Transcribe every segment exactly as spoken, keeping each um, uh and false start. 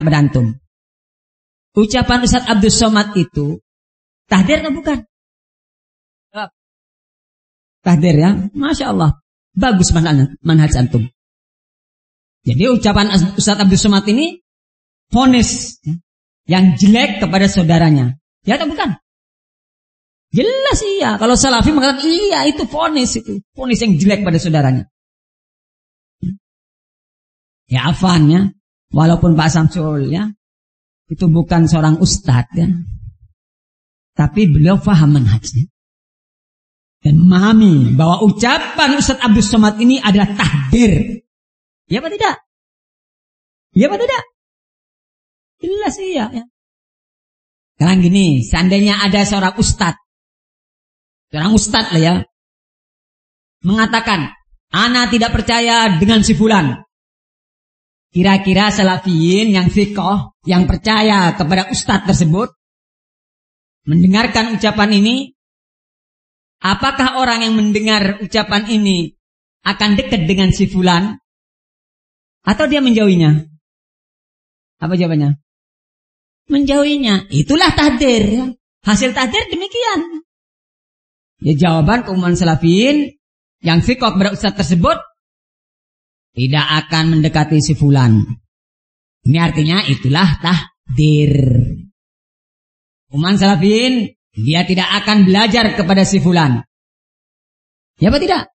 kepada antum. Ucapan Ustaz Abdus Somad itu tahdir atau bukan? Tahdir ya, Masya Allah. Bagus manhaj antum. Jadi ucapan Ustaz Abdus Somad ini vonis yang jelek kepada saudaranya. Ya atau bukan? Jelas iya. Kalau Salafi mengatakan iya itu vonis itu. Vonis yang jelek pada saudaranya. Ya afan ya. Walaupun Pak Samsul ya itu bukan seorang ustadz ya. Tapi beliau faham manhajnya. Dan memahami bahwa ucapan Ustaz Abdus Somad ini adalah tahdir. Ya apa tidak? Ya apa tidak? Jelas iya ya. Sekarang gini, seandainya ada seorang ustadz, seorang ustadz lah ya, mengatakan, ana tidak percaya dengan si fulan. Kira-kira salafiyin yang fiqh, yang percaya kepada ustadz tersebut, mendengarkan ucapan ini, apakah orang yang mendengar ucapan ini akan dekat dengan si fulan? Atau dia menjauhinya? Apa jawabannya? Menjauhinya. Itulah tahdir. Hasil tahdir demikian. Ya jawaban keumuman salafiyin yang fiqh kepada ustaz tersebut tidak akan mendekati si fulan. Ini artinya itulah tahdir. Keumuman salafiyin dia tidak akan belajar kepada si fulan. Ya apa tidak?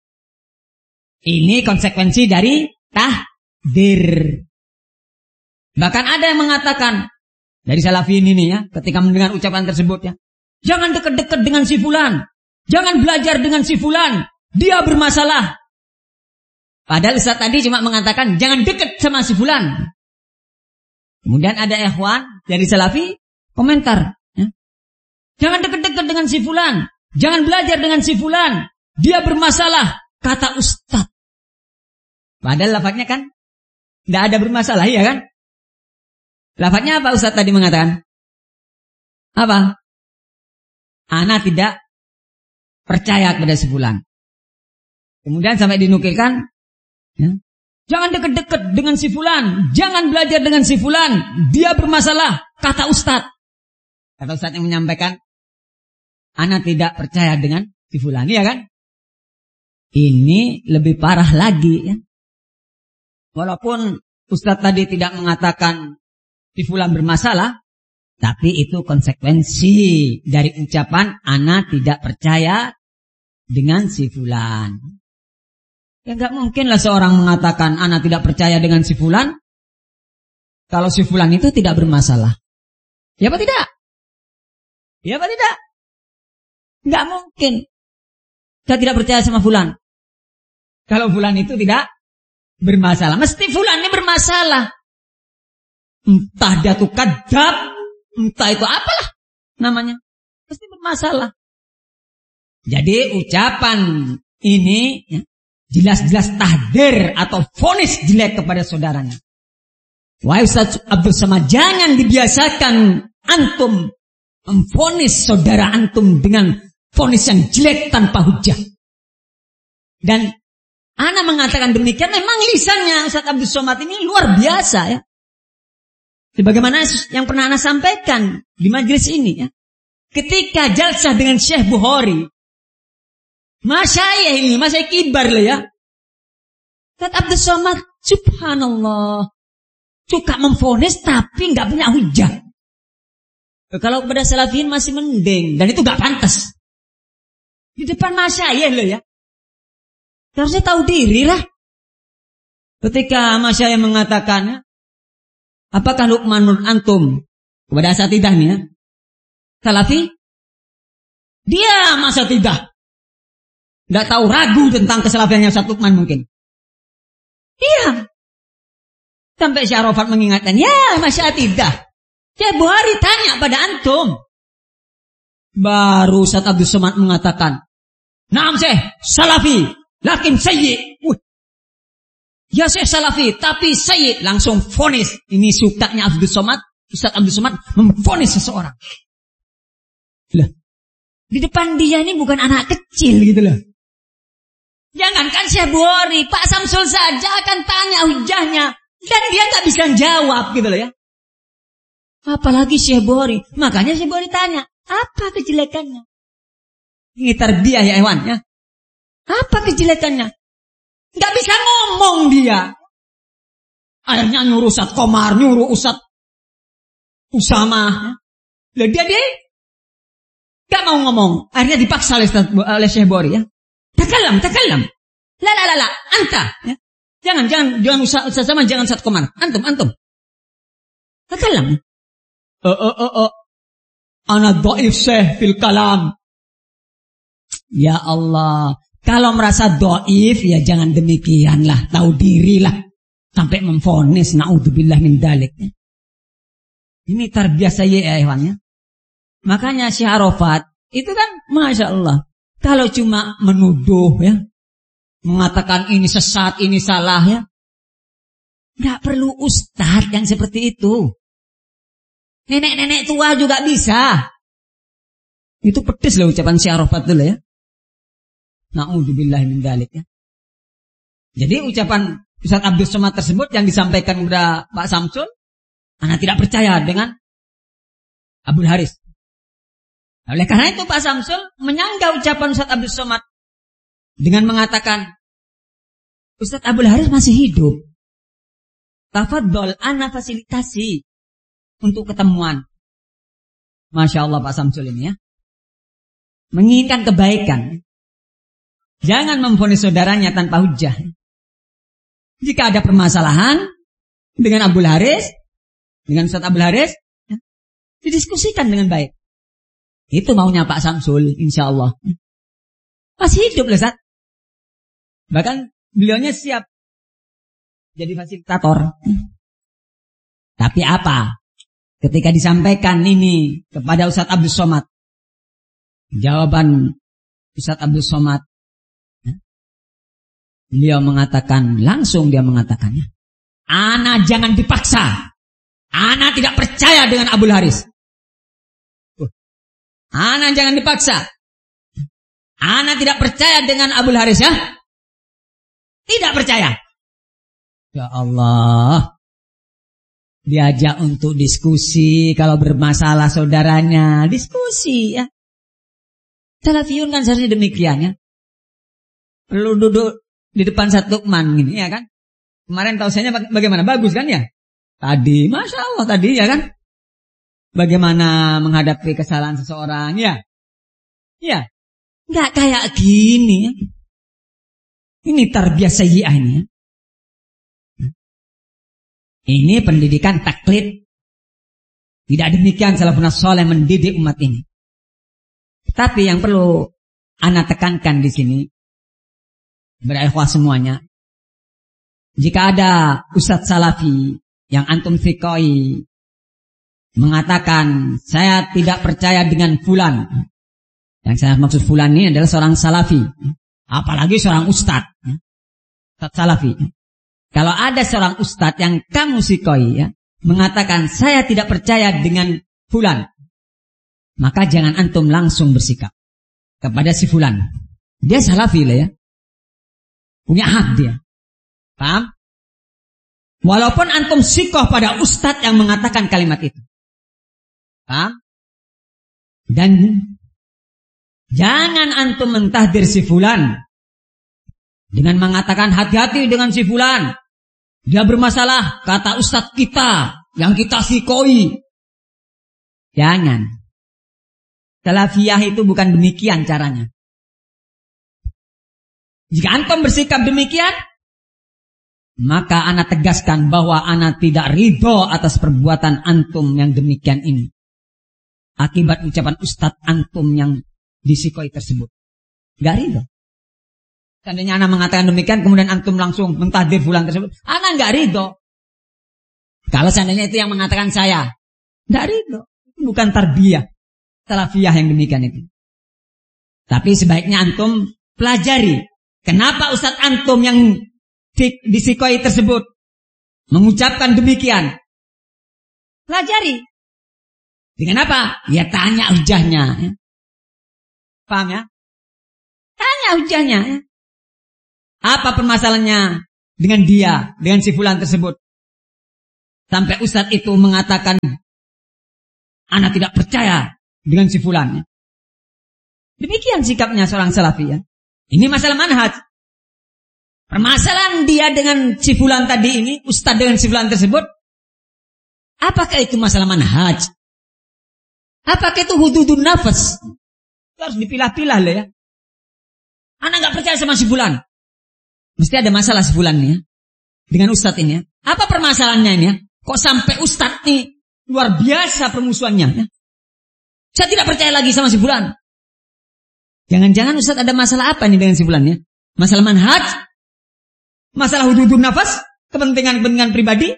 Ini konsekuensi dari tahdir. Bahkan ada yang mengatakan dari salafiyin ini ya, ketika mendengar ucapan tersebut ya, jangan dekat-dekat dengan si fulan, jangan belajar dengan si fulan, dia bermasalah. Padahal Ustaz tadi cuma mengatakan jangan dekat sama si fulan. Kemudian ada ikhwan dari salafi komentar, ya, jangan dekat-dekat dengan si fulan, jangan belajar dengan si fulan, dia bermasalah, kata Ustaz. Padahal lafadznya kan tidak ada bermasalah, ya kan? Lafadznya apa Ustaz tadi mengatakan? Apa? Ana tidak percaya kepada si fulan. Kemudian sampai dinukilkan, ya, jangan dekat-dekat dengan si fulan, jangan belajar dengan si fulan, dia bermasalah, kata Ustaz. Kata Ustaz yang menyampaikan, ana tidak percaya dengan si fulan, ya kan? Ini lebih parah lagi, ya. Walaupun Ustaz tadi tidak mengatakan si fulan bermasalah, tapi itu konsekuensi dari ucapan ana tidak percaya dengan si fulan. Ya enggak mungkinlah seorang mengatakan ana tidak percaya dengan si fulan kalau si fulan itu tidak bermasalah. Ya apa tidak? Ya apa tidak? Enggak mungkin. Saya tidak percaya sama fulan kalau fulan itu tidak bermasalah. Mesti fulan ini bermasalah. Entah dia tuh kadab, entah itu apalah namanya, pasti bermasalah. Jadi ucapan ini ya, jelas-jelas tahdir atau vonis jelek kepada saudaranya. Wahai Ustaz Abdus Somad, jangan dibiasakan antum memvonis saudara antum dengan vonis yang jelek tanpa hujah. Dan ana mengatakan demikian, memang lisannya Ustaz Abdus Somad ini luar biasa ya. Sebagaimana yang pernah ana sampaikan di majelis ini ya. Ketika jalsah dengan Syekh Bukhari, masyayikh ini, masyayikh kibar lah ya. Ustaz Abdus Somad, subhanallah, suka memvonis tapi nggak punya hujah. Kalau kepada salafiyin masih mending, dan itu nggak pantas. Di depan masyayikh loh ya. Harusnya tahu diri lah. Ketika masyayikh mengatakan, apakah Luqmanul antum kepada asatidah nih ya, salafi? Dia masa tidak, tidak tahu, ragu tentang kesalafiannya Ustaz Luqman mungkin. Iya. Sampai Syekh Arafat mengingatkan, ya masa tidak. Syekh Bukhari tanya pada antum. Baru Ustaz Abdus Somad mengatakan, naam Syekh, salafi, lakin sayyi. Ya Syekh salafi, tapi sayyi. Langsung vonis. Ini sukanya Abdus Somad, Ustaz Abdus Somad memvonis seseorang. Lah, di depan dia ini bukan anak kecil gitu loh. Jangankan Syekh Bukhari, Pak Samsul saja akan tanya hujahnya dan dia nggak bisa jawab gitu loh ya. Apalagi Syekh Bukhari. Makanya Syekh Bukhari tanya, apa kejelekannya? Ini tarbiyah ya hewan ya. Apa kejelekannya? Gak bisa ngomong dia. Akhirnya nyuruh Ustaz Komar, nyuruh Ustaz Usama. Lah dia dia gak mau ngomong. Akhirnya dipaksa oleh, oleh Syekh Bukhari ya. Takalam, takalam. La la la la, anta. Ya. Jangan, jangan, jangan Ustaz Usama, jangan Ustaz Komar. Antum, antum. Takalam. Eh, eh, eh, eh. Ana dhaif Syekh fil kalam. Ya Allah. Kalau merasa dhaif ya jangan demikianlah. Tahu dirilah. Sampai memvonis. Na'udzubillah min dalik. Ini tarbiyah saya ya hewannya. Makanya Syekh Arafat itu kan Masya Allah. Kalau cuma menuduh ya. Mengatakan ini sesat, ini salah ya. Gak perlu ustadz yang seperti itu. Nenek-nenek tua juga bisa. Itu pedes loh ucapan Syekh Arafat dulu ya. Na'udzubillah min dzalik ya. Jadi ucapan Ustaz Abdul Somad tersebut yang disampaikan kepada Pak Samsul, ana tidak percaya dengan Abdul Haris. Oleh karena itu Pak Samsul menyanggah ucapan Ustaz Abdul Somad dengan mengatakan, Ustaz Abdul Haris masih hidup. Tafadhol, ana fasilitasi untuk ketemuan. Masya Allah Pak Samsul ini ya. Menginginkan kebaikan. Jangan memvonis saudaranya tanpa hujah. Jika ada permasalahan dengan Abdul Haris, dengan Ustaz Abdul Haris, ya, didiskusikan dengan baik. Itu maunya Pak Samsul, insya Allah. Masih hidup loh Ustaz. Bahkan beliaunya siap jadi fasilitator. Tapi apa? Ketika disampaikan ini kepada Ustaz Abdul Somad, jawaban Ustaz Abdul Somad, ya, beliau mengatakan, langsung dia mengatakannya, ana jangan dipaksa, ana tidak percaya dengan Abdul Haris. Ana jangan dipaksa, ana tidak percaya dengan Abdul Haris ya. Tidak percaya. Ya Allah. Diajak untuk diskusi. Kalau bermasalah saudaranya, diskusi ya. Salafiyun kan seharusnya demikian ya. Perlu duduk di depan satu man gini ya kan. Kemarin tausiahnya bagaimana? Bagus kan ya. Tadi Masya Allah tadi ya kan. Bagaimana menghadapi kesalahan seseorang ya. Ya. Gak kayak gini ya. Ini tarbiyah sayyi'ah ini ya. Ini pendidikan taklid. Tidak demikian salafun saleh mendidik umat ini. Tapi yang perlu ana tekankan di sini, berikhwah semuanya, jika ada ustadz salafi yang antum fikoi mengatakan saya tidak percaya dengan fulan, yang saya maksud fulan ini adalah seorang salafi, apalagi seorang ustadz, ustadz salafi. Kalau ada seorang ustadz yang kamu sikoi ya, mengatakan saya tidak percaya dengan fulan, maka jangan antum langsung bersikap kepada si fulan. Dia salafi lah ya. Punya hak dia. Paham? Walaupun antum sikoh pada ustadz yang mengatakan kalimat itu. Paham? Dan jangan antum mentahdir si fulan dengan mengatakan hati-hati dengan si fulan. Dia bermasalah, kata ustadz kita yang kita sikoi. Jangan. Salafiyah itu bukan demikian caranya. Jika antum bersikap demikian, maka ana tegaskan bahwa ana tidak ridho atas perbuatan antum yang demikian ini. Akibat ucapan ustadz antum yang disikoi tersebut. Gak ridho. Seandainya ana mengatakan demikian, kemudian antum langsung mentahdir fulan tersebut, ana gak ridho. Kalau seandainya itu yang mengatakan saya, gak ridho. Bukan tarbiyah salafiyah yang demikian itu. Tapi sebaiknya antum pelajari. Kenapa ustadz antum yang disikoi tersebut mengucapkan demikian? Pelajari. Dengan apa? Ya tanya hujahnya. Ya. Paham ya? Tanya hujahnya. Ya. Apa permasalahannya dengan dia, dengan si fulan tersebut? Sampai ustadz itu mengatakan Ana tidak percaya dengan si fulan. Demikian sikapnya seorang salafi ya. Ini masalah manhaj. Permasalahan dia dengan si fulan tadi ini, ustaz dengan si fulan tersebut, apakah itu masalah manhaj? Apakah itu hududun nafas? Itu harus dipilah-pilah lah ya. Ana nggak percaya sama si fulan. Mesti ada masalah si fulan nih ya. Dengan ustaz ini ya. Apa permasalahannya ini ya? Kok sampai ustaz ini luar biasa permusuhannya ya? Saya tidak percaya lagi sama si fulan. Jangan-jangan ustaz ada masalah apa nih dengan si fulan ya? Masalah manhaj? Masalah hududun nafas? Kepentingan-kepentingan pribadi?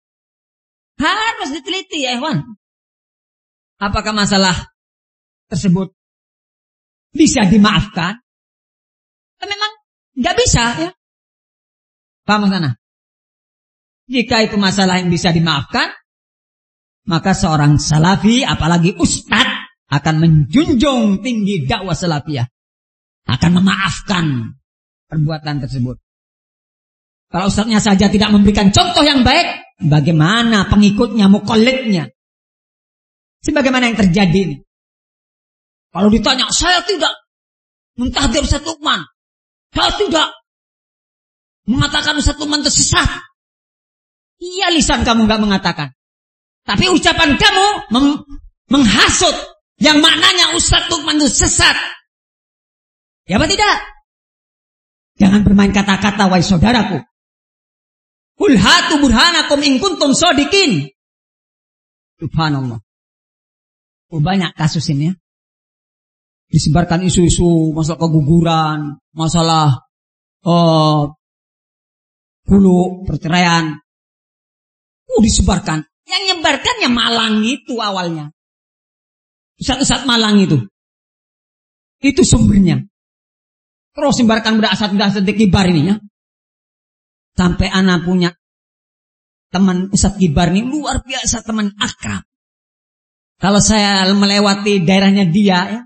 Harus diteliti ya ikhwan. Apakah masalah tersebut bisa dimaafkan? Ya, memang nggak bisa ya. Paham sana? Jika itu masalah yang bisa dimaafkan, maka seorang salafi, apalagi ustadz, akan menjunjung tinggi dakwah salafiyah, akan memaafkan perbuatan tersebut. Kalau ustadznya saja tidak memberikan contoh yang baik, bagaimana pengikutnya, muqallidnya? Sebagaimana yang terjadi ini. Kalau ditanya, saya tidak mentahdir Ustaz Lukman, saya tidak mengatakan Ustaz Lukman tersesat. Iya, lisan kamu gak mengatakan, tapi ucapan kamu mem- menghasut yang maknanya Ustaz Lukman itu sesat. Ya apa tidak? Jangan bermain kata-kata wahai saudaraku. Qul hatu burhanakum in kuntum shadiqin. Subhanallah. Oh, banyak kasus ini ya. Disebarkan isu-isu masalah keguguran, masalah uh, hulu perceraian. Oh, disebarkan. Yang nyebarkannya Malang itu awalnya. Ustaz-ustaz Malang itu. Itu sumbernya. Terus sebarkan berasat-berasat di kibar ini ya. Sampai anak punya teman Ustaz Kibar ini luar biasa, teman akrab. Kalau saya melewati daerahnya dia ya,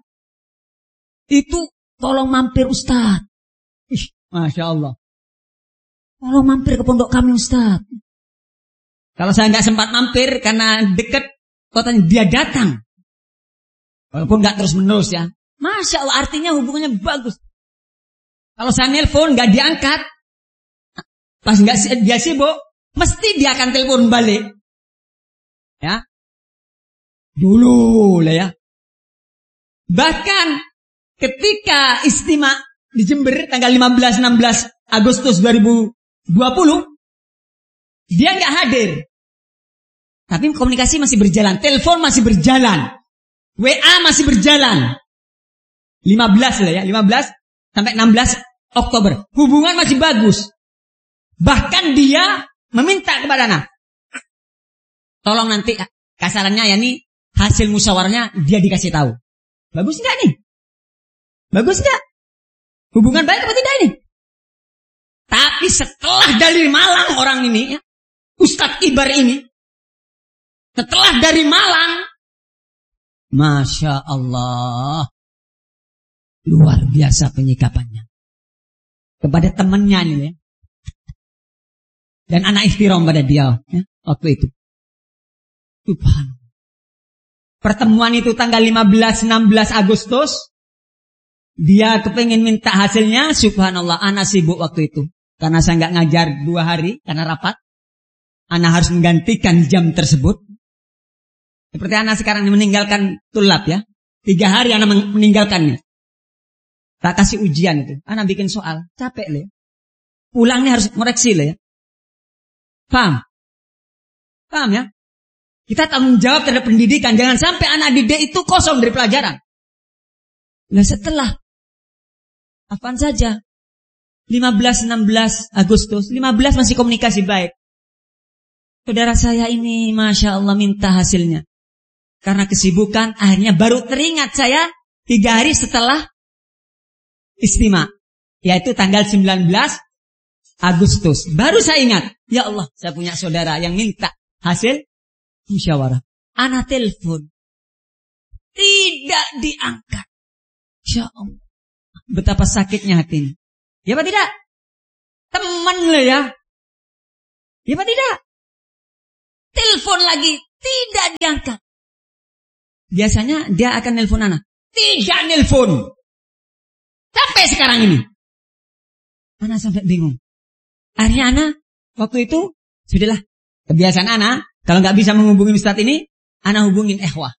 itu tolong mampir Ustaz. Ih, Masya Allah. Tolong mampir ke pondok kami Ustaz. Kalau saya nggak sempat mampir karena dekat kotanya, dia datang. Walaupun nggak terus menerus ya. Masya Allah, artinya hubungannya bagus. Kalau saya nelpon nggak diangkat, pas nggak dia sibuk, mesti dia akan telepon balik. Ya, dulu lah ya. Bahkan ketika istimewa di Jember tanggal lima belas enam belas Agustus dua ribu dua puluh, dia nggak hadir. Tapi komunikasi masih berjalan, telepon masih berjalan, W A masih berjalan. lima belas lah ya, lima belas sampai enam belas Oktober. Hubungan masih bagus. Bahkan dia meminta kepada anak, tolong nanti kasarannya ya nih, hasil musyawarahnya dia dikasih tahu. Bagus enggak nih? Bagus enggak? Hubungan baik apa tidak ini? Tapi setelah dari Malang orang ini ya, Ustadz Kibar ini, setelah dari Malang, Masya Allah, luar biasa penyikapannya kepada temannya ini ya. Dan anak ihtiram pada dia ya, waktu itu. Subhanallah. Pertemuan itu tanggal lima belas enam belas Agustus. Dia kepengin minta hasilnya. Subhanallah, anak sibuk waktu itu. Karena saya nggak ngajar dua hari karena rapat. Anak harus menggantikan jam tersebut. Seperti anak sekarang meninggalkan tulab ya. Tiga hari anak meninggalkannya. Tak kasih ujian itu. Anak bikin soal. Capek lah ya. Pulangnya harus koreksi lah ya. Paham? Paham ya? Kita tanggung jawab terhadap pendidikan. Jangan sampai anak didik itu kosong dari pelajaran. Nah setelah apaan saja lima belas enam belas Agustus, lima belas masih komunikasi baik. Saudara saya ini Masya Allah minta hasilnya. Karena kesibukan akhirnya baru teringat saya tiga hari setelah istimewa, yaitu tanggal sembilan belas Agustus. Baru saya ingat, ya Allah, saya punya saudara yang minta hasil musyawarah. Anak telepon, tidak diangkat. Ya Allah, betapa sakitnya hati ini. Ya apa tidak? Teman lah ya. Ya apa tidak? Telepon lagi, tidak diangkat. biasanya dia akan nelpon anak. Tidak nelpon. Sampai sekarang ini. Anak sampai bingung. Akhirnya anak waktu itu, sudahlah. Kebiasaan anak, kalau nggak bisa menghubungi Ustadz ini, anak hubungin Ehwah.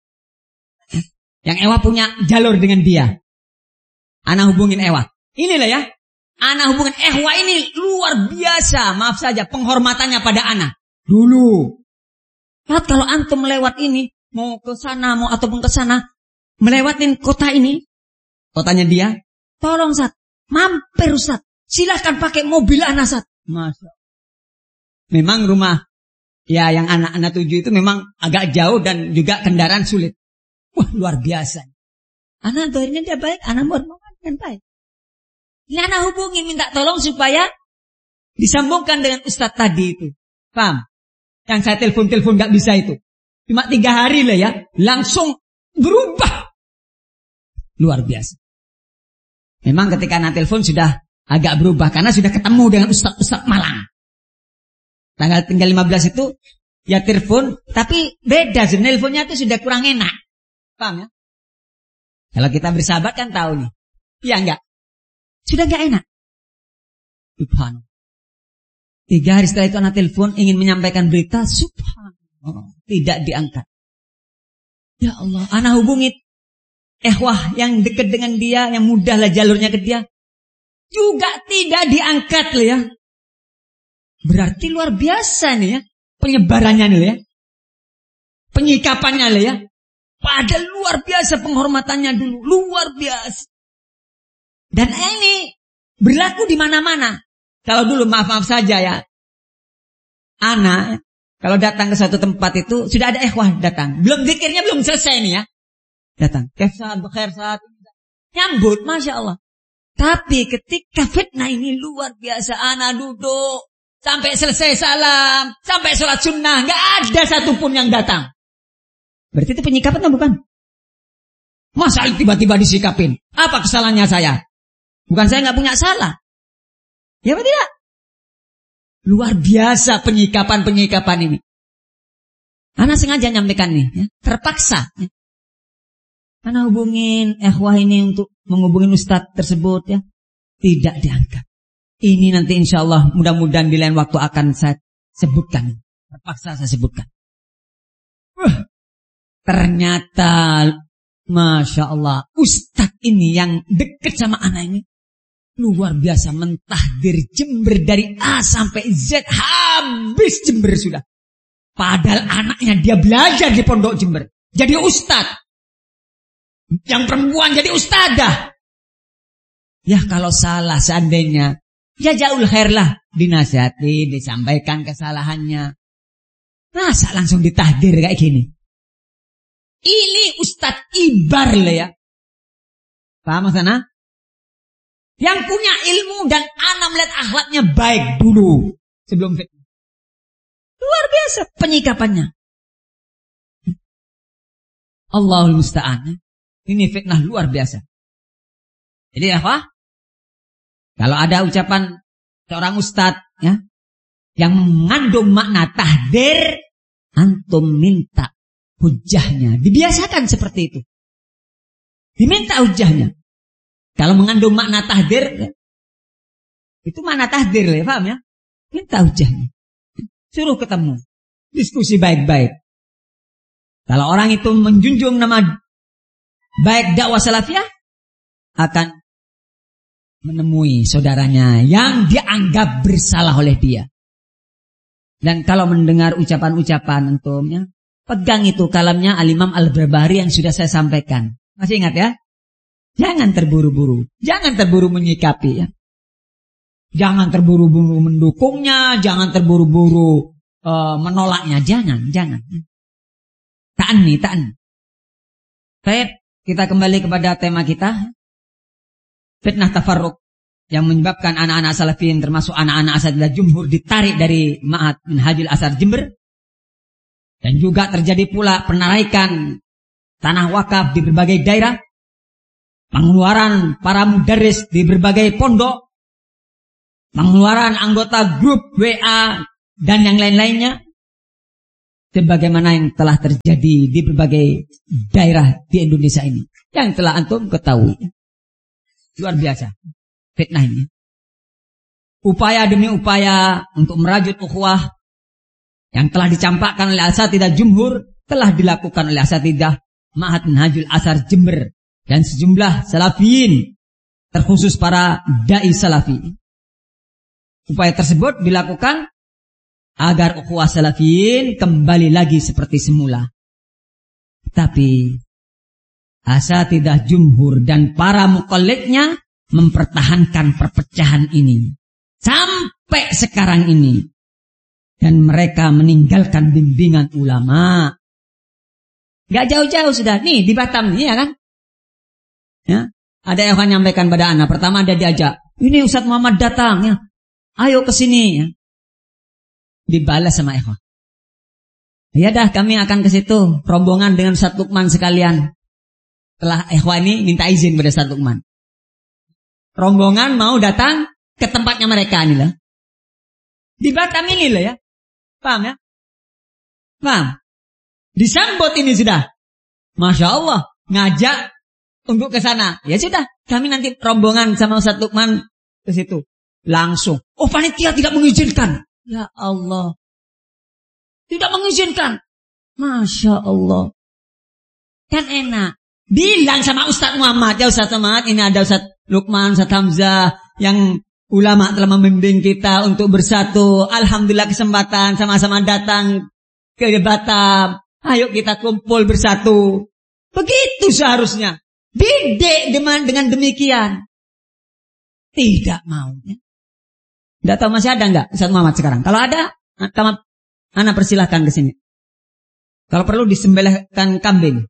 Yang Ehwah punya jalur dengan dia. Anak hubungin Ehwah. Inilah ya. Anak hubungin Ehwah ini luar biasa. Maaf saja, penghormatannya pada anak. Dulu. Saat kalau antum melewat ini, mau ke sana, mau ataupun ke sana, melewatin kota ini, kotanya dia, tolong Ustaz, mampir Ustaz, silahkan pakai mobil anak Ustaz. Masya. Memang rumah, ya yang anak-anak tuju itu memang agak jauh dan juga kendaraan sulit. Wah luar biasa. Anak doainnya dia baik, anak bermohon baik. Ini anak hubungi minta tolong supaya disambungkan dengan Ustadz tadi itu. Paham? Yang saya telepon-telepon gak bisa itu. Cuma tiga hari lah ya. Langsung berubah. Luar biasa. Memang ketika anak telepon sudah agak berubah. Karena sudah ketemu dengan Ustadz-Ustadz Malang. Tanggal tinggal lima belas itu. Ya telepon. Tapi beda. Teleponnya itu sudah kurang enak. Paham ya? Kalau kita bersahabat kan tahu nih. Iya enggak? Sudah gak enak. Subhanallah. Tiga hari setelah itu anak telepon ingin menyampaikan berita, subhanallah, tidak diangkat. Ya Allah, anak hubungi Ehwah yang dekat dengan dia, yang mudahlah jalurnya ke dia, juga tidak diangkat loh ya. Berarti luar biasa nih ya, penyebarannya nih ya, penyikapannya loh ya. Padahal luar biasa penghormatannya dulu, luar biasa. Dan ini berlaku di mana-mana. Kalau dulu maaf-maaf saja ya, anak kalau datang ke suatu tempat itu sudah ada Ehwah datang, belum zikirnya belum selesai nih ya, datang, kefsat, bekhersat, nyambut, masya Allah. Tapi ketika fitnah ini luar biasa, anak duduk sampai selesai salam, sampai sholat sunnah, nggak ada satupun yang datang. Berarti itu penyikapan bukan? Masa tiba-tiba disikapin? Apa kesalahannya saya? Bukan saya nggak punya salah. Ya apa tidak? Luar biasa penyikapan-penyikapan ini. Anak sengaja nyampaikan nih, ya. Terpaksa. Ya. Anak hubungin Ehwah ini untuk menghubungin Ustadz tersebut ya, tidak diangkat. Ini nanti insya Allah mudah-mudahan di lain waktu akan saya sebutkan. Terpaksa saya sebutkan. Uh, ternyata, masya Allah, Ustadz ini yang dekat sama anak ini. Luar biasa mentahdir Jember dari A sampai Z. Habis Jember sudah. Padahal anaknya dia belajar di pondok Jember. Jadi ustad. Yang perempuan jadi ustadah. Ya kalau salah seandainya. Ya jauh khair lah. Dinasihati, disampaikan kesalahannya. Masa langsung ditahdir kayak gini. Ini ustad ibar lah ya. Paham sana? Yang punya ilmu dan anak melihat akhlaknya baik dulu sebelum fitnah. Luar biasa penyikapannya. Allahul musta'an. Ini fitnah luar biasa. Jadi apa? Kalau ada ucapan seorang ustadz ya, yang mengandung makna tahdir, antum minta hujahnya. Dibiasakan seperti itu. Diminta hujahnya. Kalau mengandung makna tahdir, ya, itu makna tahdir, ya, paham ya? Minta hujahnya. Suruh ketemu. Diskusi baik-baik. Kalau orang itu menjunjung nama baik dakwah salafiyah, akan menemui saudaranya yang dianggap bersalah oleh dia. Dan kalau mendengar ucapan-ucapan entumnya, pegang itu kalamnya Al-Imam Al-Barbahari yang sudah saya sampaikan. Masih ingat ya? Jangan terburu-buru, jangan terburu menyikapi ya. Jangan terburu-buru mendukungnya, jangan terburu-buru uh, menolaknya, jangan, jangan. Ta'anni, ta'anni. Baik, kita kembali kepada tema kita. Fitnah tafarruq yang menyebabkan anak-anak salafiyin termasuk anak-anak asatidzah jumhur ditarik dari Ma'had Minhajul Athar Jember. Dan juga terjadi pula penaraikan tanah wakaf di berbagai daerah. Pengeluaran para mudarris di berbagai pondok, pengeluaran anggota grup W A dan yang lain-lainnya. sebagaimana yang telah terjadi di berbagai daerah di Indonesia ini, yang telah antum ketahui. Luar biasa fitnah ini. Upaya demi upaya untuk merajut ukhuwah yang telah dicampakkan oleh asatidzah jumhur telah dilakukan oleh asatidzah Ma'had Minhajul Athar Jember dan sejumlah salafiyin, terkhusus para dai salafi. Upaya tersebut dilakukan agar ukhuwah salafiyin kembali lagi seperti semula. Tapi asatidzah jumhur dan para muqallidnya mempertahankan perpecahan ini sampai sekarang ini. Dan mereka meninggalkan bimbingan ulama. Gak jauh-jauh sudah. Nih di Batam nih ya kan. Ya, ada yang akan nyampaikan pada anak. Pertama ada diajak. Ini Ustadz Muhammad datang ya. Ayo ke sini ya. Dibalas sama ikhwan. Ya dah kami akan ke situ. Rombongan dengan Ustadz Lukman sekalian. Setelah ikhwan ini minta izin pada Ustadz Lukman. Rombongan mau datang ke tempatnya mereka nih lah. Di Batam ini lah ya. Paham ya? Paham? Disambut ini sudah. Masya Allah. Ngajak untuk ke sana. Ya sudah. Kami nanti rombongan sama Ustadz Lukman ke situ. Langsung. Oh panitia tidak mengizinkan. Ya Allah. Tidak mengizinkan. Masya Allah. Kan enak. Bilang sama Ustadz Muhammad. Ya Ustadz Muhammad. Ini ada Ustadz Lukman, Ustadz Hamzah. Yang ulama telah membimbing kita untuk bersatu. Alhamdulillah kesempatan sama-sama datang ke Batam. Ayo kita kumpul bersatu. Begitu seharusnya. Didik dengan, dengan demikian. Tidak mau. Tidak tahu masih ada enggak Ustadz Muhammad sekarang? Kalau ada, anak persilahkan ke sini. Kalau perlu disembelihkan kambing.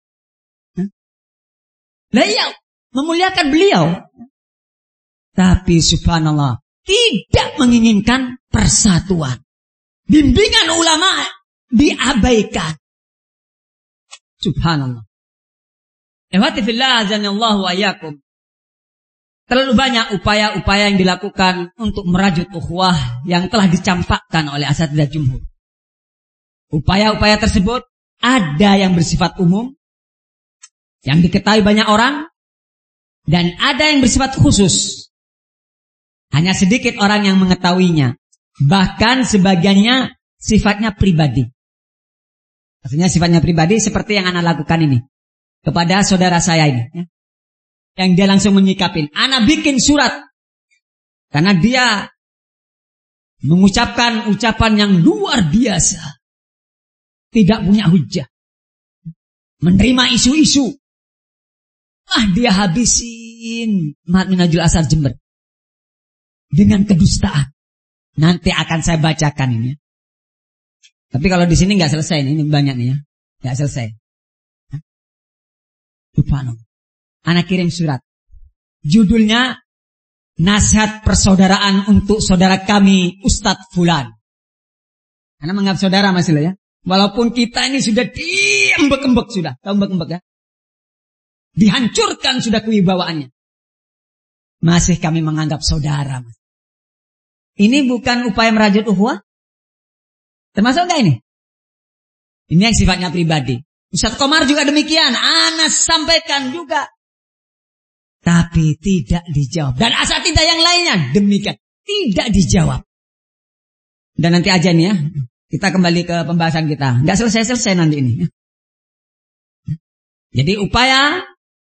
Lah iya, memuliakan beliau. Tapi subhanallah, tidak menginginkan persatuan. Bimbingan ulama diabaikan. Subhanallah. Ihwati fillah azanallahu wa iyyakum. Terlalu banyak upaya-upaya yang dilakukan untuk merajut ukhuwah yang telah dicampakkan oleh asatidzah jumhur. Upaya-upaya tersebut ada yang bersifat umum, yang diketahui banyak orang, dan ada yang bersifat khusus. Hanya sedikit orang yang mengetahuinya. Bahkan sebagiannya sifatnya pribadi. Maksudnya sifatnya pribadi seperti yang anak lakukan ini. Kepada saudara saya ini. Ya. Yang dia langsung menyikapin. Anak bikin surat. Karena dia mengucapkan ucapan yang luar biasa. Tidak punya hujah. Menerima isu-isu. Ah dia habisin Ma'had Minhajul Athar Jember. Dengan kedustaan. Nanti akan saya bacakan ini. Tapi kalau di sini nggak selesai ini, ini banyak nih ya, nggak selesai. Subhanallah. Anak kirim surat. Judulnya Nasihat Persaudaraan untuk Saudara Kami Ustadz Fulan. Anak menganggap saudara masih lah ya. Walaupun kita ini sudah diembek-embek sudah, tahu embek-embek ya? Dihancurkan sudah kewibawaannya. Masih kami menganggap saudara. Mas. Ini bukan upaya merajut ukhuwah? Termasuk enggak ini? Ini yang sifatnya pribadi. Ustadz Komar juga demikian. Anas sampaikan juga. Tapi tidak dijawab. Dan asatidzah yang lainnya demikian. Tidak dijawab. Dan nanti aja nih ya. Kita kembali ke pembahasan kita. Enggak selesai-selesai nanti ini. Jadi upaya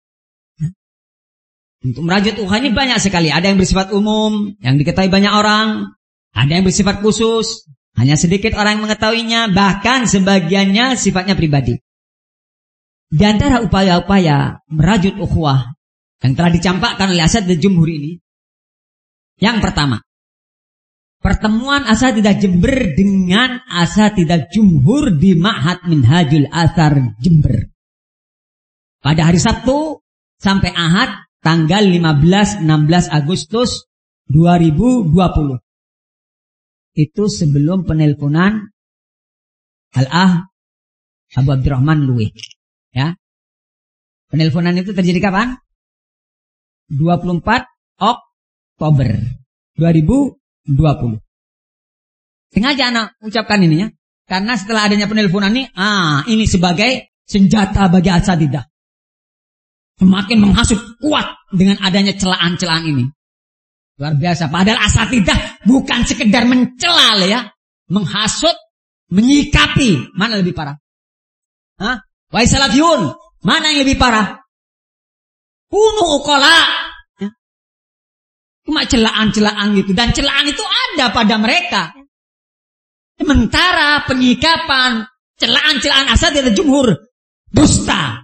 untuk merajut ukhuwah ini banyak sekali. Ada yang bersifat umum, yang diketahui banyak orang. Ada yang bersifat khusus, hanya sedikit orang yang mengetahuinya. Bahkan sebagiannya sifatnya pribadi. Di antara upaya-upaya merajut ukhuwah yang telah dicampakkan oleh asatidzah jumhur ini, yang pertama, pertemuan asatidzah Jember dengan asatidzah jumhur di Ma'had Minhajul Athar Jember. Pada hari Sabtu sampai Ahad, tanggal lima belas enam belas Agustus dua ribu dua puluh. Itu sebelum penelponan Al-Ah Abu Abdurrahman Luwih. Ya. Penelponan itu terjadi kapan? dua puluh empat Oktober dua ribu dua puluh. Sengaja anak ucapkan ini ya. Karena setelah adanya penelponan ini, ah, ini sebagai senjata bagi asatidah. Semakin menghasut kuat dengan adanya celaan-celaan ini. Luar biasa. Padahal asatidah bukan sekedar mencela ya, menghasut, menyikapi. Mana lebih parah? Hah? Wahai salafiyun, mana yang lebih parah? Kunu ukola. Ya. Cuma celaan-celaan gitu. Dan celaan itu ada pada mereka. Sementara penyikapan, celaan-celaan asatidah jumhur, dusta.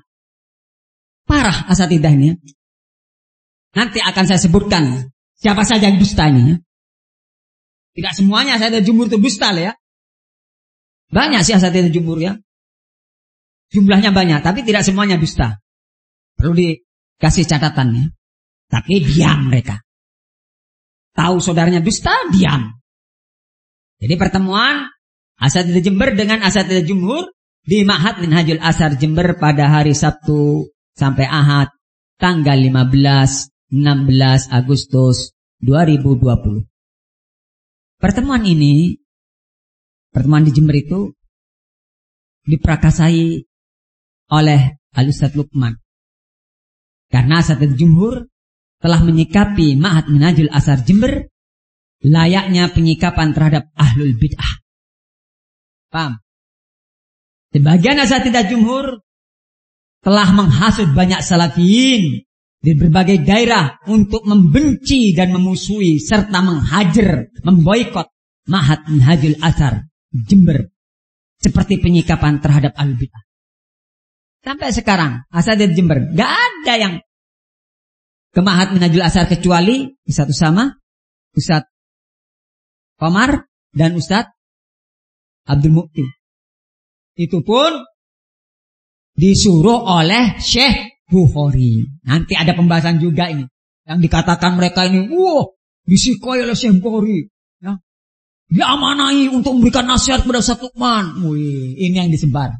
Parah asatidah ini. Nanti akan saya sebutkan siapa saja yang dusta ini. Tidak semuanya asatidah jumhur itu dusta ya. Banyak sih asatidah jumhur ya. Jumlahnya banyak, tapi tidak semuanya dusta. Perlu dikasih catatannya. Tapi diam mereka. Tahu saudaranya dusta, diam. Jadi pertemuan asatidah Jember dengan asatidah jumhur di Ma'had Minhajul Athar Jember pada hari Sabtu sampai Ahad tanggal lima belas enam belas Agustus dua ribu dua puluh. Pertemuan ini, pertemuan di Jember itu diprakasai oleh Al-Ustadz Lukman. Karena asatidah jumhur telah menyikapi Ma'had Minhajul Athar Jember layaknya penyikapan terhadap ahlul bid'ah. Paham? Sebagian asatidah jumhur telah menghasut banyak salafiyin di berbagai daerah untuk membenci dan memusuhi serta menghajar, memboikot Ma'had Minhajul Athar Jember seperti penyikapan terhadap ahlul bid'ah. Sampai sekarang asatidah Jember gak ada yang ke Ma'had Minhajul Athar kecuali satu sama Ustadz Komar dan Ustadz Abdul Mukti. Itu pun disuruh oleh Syekh Bukhari. Nanti ada pembahasan juga ini. Yang dikatakan mereka ini, wah, disikoi oleh Syekh Bukhari. Ya. Diamanai untuk memberikan nasihat kepada Ustadz Lukman. Wih, ini yang disebar.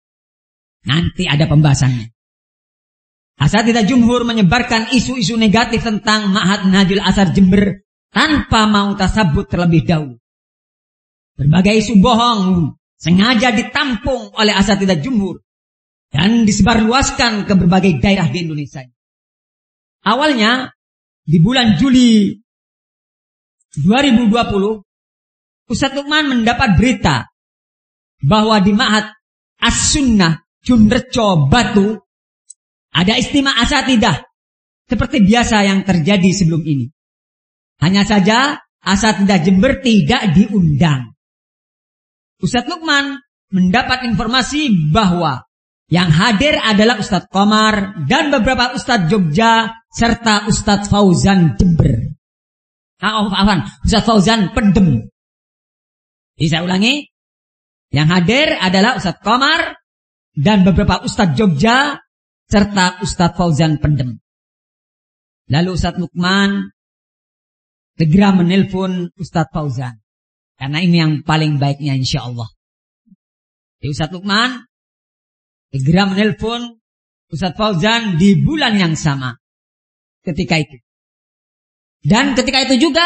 Nanti ada pembahasannya. Asatidah jumhur menyebarkan isu-isu negatif tentang Ma'had Minhajul Athar Jember tanpa mau tasabut terlebih dahulu. Berbagai isu bohong sengaja ditampung oleh asatidah jumhur dan disebarluaskan ke berbagai daerah di Indonesia. Awalnya di bulan Juli dua ribu dua puluh, Ustadz Lukman mendapat berita bahwa di Ma'had As-Sunnah Junrejo Batu ada istimewa asatidah seperti biasa yang terjadi sebelum ini. Hanya saja asatidah Jember tidak diundang. Ustadz Lukman mendapat informasi bahwa yang hadir adalah Ustadz Komar dan beberapa Ustadz Jogja serta Ustadz Fauzan Jember. Ah, oh, afan, Ustadz Fauzan Pendem. Bisa ulangi? Yang hadir adalah Ustadz Komar dan beberapa Ustadz Jogja serta Ustadz Fauzan Pendem. Lalu Ustadz Lukman segera menelpon Ustadz Fauzan. Karena ini yang paling baiknya insya Allah. Jadi Ustadz Lukman segera menelpon Ustadz Fauzan di bulan yang sama. Ketika itu. Dan ketika itu juga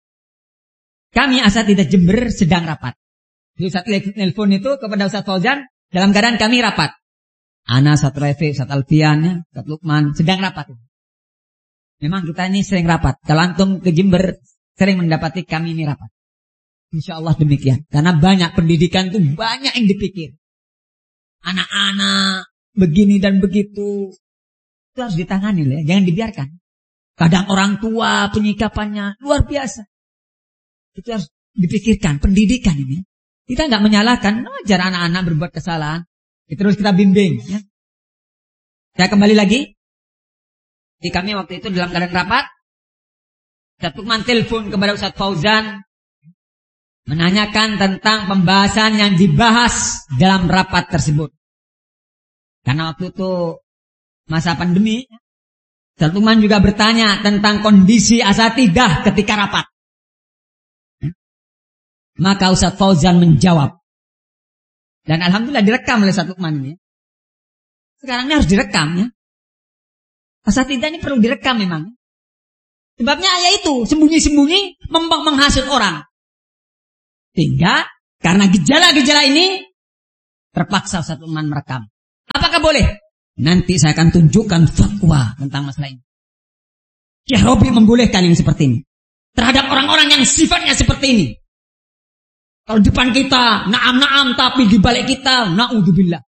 kami asatidah Jember sedang rapat. Jadi Ustadz nelpon itu kepada Ustadz Fauzan dalam keadaan kami rapat. Ana, Ustadz Refi, Ustadz Alfian, Ustadz Lukman sedang rapat. Memang kita ini sering rapat. Kalau antum ke Jember sering mendapati kami ini rapat. Insya Allah demikian. Karena banyak pendidikan itu banyak yang dipikir. Anak-anak begini dan begitu. Itu harus ditangani ya. Jangan dibiarkan. Kadang orang tua penyikapannya luar biasa. Itu harus dipikirkan. Pendidikan ini. Kita nggak menyalahkan. Wajar anak-anak berbuat kesalahan. Terus kita bimbing. Ya. Saya kembali lagi. Di kami waktu itu dalam keadaan rapat, Ustadz Lukman telepon kepada Ustadz Fauzan menanyakan tentang pembahasan yang dibahas dalam rapat tersebut. Karena waktu itu masa pandemi, Ustadz Lukman juga bertanya tentang kondisi asatidah ketika rapat. Maka Ustadz Fauzan menjawab. Dan alhamdulillah direkam oleh Ustadz Lukman ini. Sekarang ini harus direkam ya. Asatidah ini perlu direkam memang. Sebabnya ya itu, sembunyi-sembunyi menghasut orang. Sehingga Karena gejala-gejala ini terpaksa Ustaz Lukman merekam. Apakah boleh? Nanti saya akan tunjukkan fatwa tentang masalah ini. Syekh Robi membolehkan yang seperti ini terhadap orang-orang yang sifatnya seperti ini. Kalau depan kita naam-naam, tapi di balik kita naudzubillah.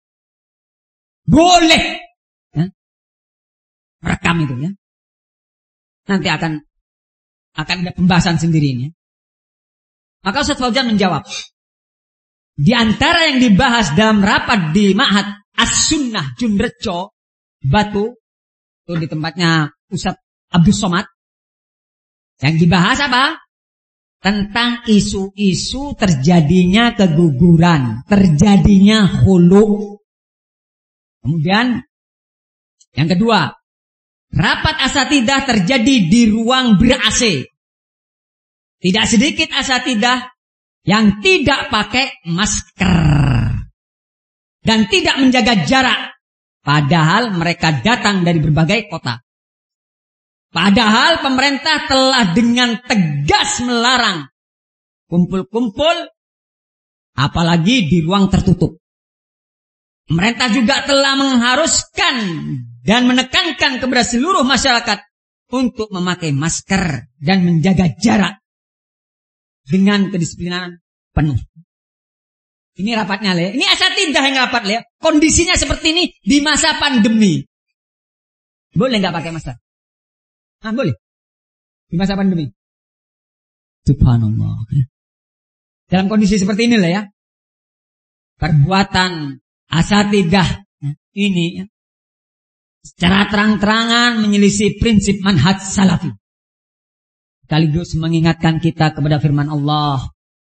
Boleh ya? Merekam itu ya. Nanti akan akan ada pembahasan sendiri ini. Maka Ustaz Fauzan menjawab, di antara yang dibahas dalam rapat di Ma'had As-Sunnah Junrejo Batu, itu di tempatnya Ustaz Abdus Somad, yang dibahas apa? Tentang isu-isu terjadinya keguguran, terjadinya khulu. Kemudian yang kedua, rapat asatidah terjadi di ruang ber-A C. Tidak sedikit asatidah yang tidak pakai masker dan tidak menjaga jarak, padahal mereka datang dari berbagai kota. Padahal pemerintah telah dengan tegas melarang kumpul-kumpul, apalagi di ruang tertutup. Pemerintah juga telah mengharuskan dan menekankan kepada seluruh masyarakat untuk memakai masker dan menjaga jarak dengan kedisiplinan penuh. Ini rapatnya, Le. Ini asatidah yang rapat, Le. Kondisinya seperti ini di masa pandemi. Boleh nggak pakai masker? Ah, boleh. Di masa pandemi. Subhanallah. Dalam kondisi seperti ini, Le, ya. Perbuatan asatidah ini ya, secara terang-terangan menyelisih prinsip manhaj salafi. Sekaligus mengingatkan kita kepada firman Allah,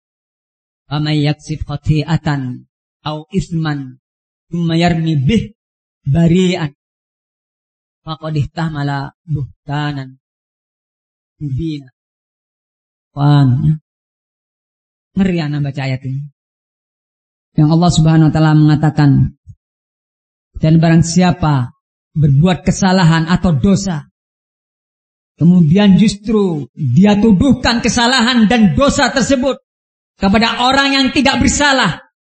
"Amay yaksib khati'atan au isman thumma yarmi bih bari'an faqad ihtamala buhtanan mubina." Paham? Ngeri anak baca ayat ini. Yang Allah Subhanahu wa taala mengatakan, dan barang siapa berbuat kesalahan atau dosa, kemudian justru dia tuduhkan kesalahan dan dosa tersebut kepada orang yang tidak bersalah,